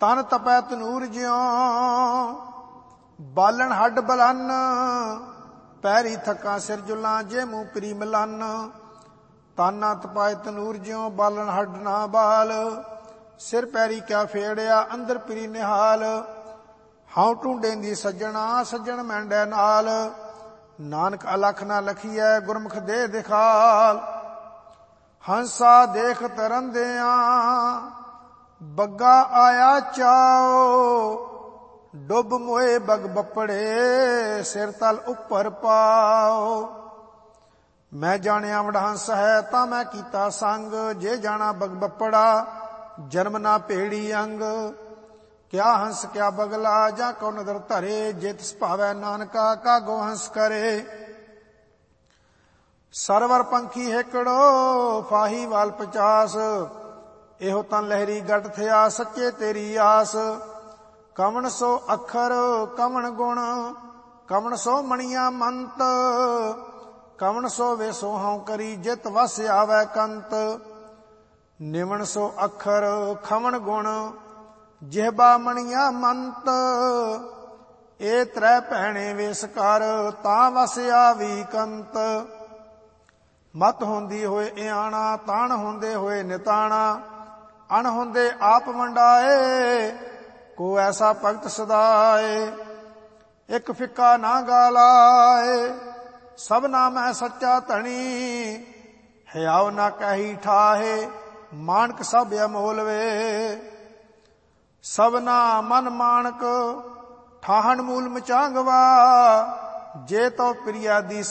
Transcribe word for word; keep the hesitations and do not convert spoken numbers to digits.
ਤਨ ਤਪੈ ਤਨੂਰ ਜਿਉ ਬਾਲਣ ਹੱਡ ਬਲਨ ਪੈਰੀ ਥੱਕਾਂ ਸਿਰ ਜੁਲਾਂ ਜੇ ਮੂੰਹ ਪ੍ਰੀ ਮਿਲਨ ਤਨ ਨਾ ਤਪਾਏ ਤਨੂਰ ਜਿਉ ਬਾਲਣ ਹੱਡ ਨਾ ਬਾਲ ਸਿਰ ਪੈਰੀ ਕਿਆ ਫੇੜਿਆ ਅੰਦਰ ਪ੍ਰੀ ਨਿਹਾਲ ਹਉ ਟੂੰਡੇਂਦੀ ਸੱਜਣਾ ਸੱਜਣ ਮੈਂਡੈ ਨਾਲ ਨਾਨਕ ਅਲਖ ਨਾ ਲਖੀਐ ਗੁਰਮੁਖ ਦੇ ਦਿਖਾਲ ਹੰਸਾ ਦੇਖ ਤਰੰਦਿਆਂ ਬੱਗਾ ਆਇਆ ਚਾਓ ਡੁੱਬ ਮੋਏ ਬਗ ਬੱਪੜੇ ਸਿਰ ਤਲ ਉੱਪਰ ਪਾਓ ਮੈਂ ਜਾਣਿਆ ਵਡਹੰਸ ਹੈ ਤਾਂ ਮੈਂ ਕੀਤਾ ਸੰਗ ਜੇ ਜਾਣਾ ਬਗ ਬੱਪੜਾ ਜਨਮ ਨਾ ਭੇੜੀ ਅੰਗ ਕਿਆ ਹੰਸ ਕਿਆ ਬਗਲਾ ਜਾਂ ਕੋ ਨਦਰ ਧਰੇ ਜੇ ਤਿਸ ਭਾਵੈ ਨਾਨਕਾ ਕਾਗੋ ਹੰਸ ਕਰੇ ਸਰਵਰ ਪੰਖੀ ਹੇਕੜੋ ਫਾਹੀ ਵਾਲ ਪਚਾਸ ਇਹੋ ਤਾਂ ਲਹਿਰੀ ਗਟ ਥਿਆ ਸੱਚੇ ਤੇਰੀ ਆਸ ਕਵਣ ਸੋ ਅੱਖਰ ਕਵਣ ਗੁਣ ਕਵਣ ਸੋ ਮਣੀਆਂ ਮੰਤ ਕਵਣ ਸੋ ਵੇ ਸੋ ਹਉ ਕਰੀ ਜਿਤ ਵਸ ਆਵੈ ਕੰਤ ਨਿਵਣ ਸੋ ਅੱਖਰ ਖਵਣ ਗੁਣ ਜਿਹਬਾ ਮਣੀਆਂ ਮੰਤ ਇਹ ਤ੍ਰੈ ਭੈਣੇ ਵੇਸ ਕਰ ਤਾਂ ਵਸ ਆਵੀ ਕੰਤ ਮਤ ਹੁੰਦੀ ਹੋਏ ਇਆਣਾ ਤਾਣ ਹੁੰਦੇ ਹੋਏ ਨਿਤਾਣਾ ਅਣ ਹੁੰਦੇ ਆਪ ਵੰਡਾਏ ਕੋ ਐਸਾ ਭਗਤ ਸਦਾਏ ਇੱਕ ਫਿੱਕਾ ਨਾ ਗਾਲਾਏ ਸਭਨਾ ਮੈਂ ਸੱਚਾ ਧਣੀ ਹਿਆਉ ਨਾ ਕਹੀ ਠਾਹੇ ਮਾਨਕ ਸਭ ਅਮੋਲ ਵੇ ਸਭਨਾ ਮਨ ਮਾਨਕ ਠਾਹਣ ਮੂਲ ਮਚਾਂਗਵਾ ਜੇ ਤੋ ਪ੍ਰਿਆ ਦੀ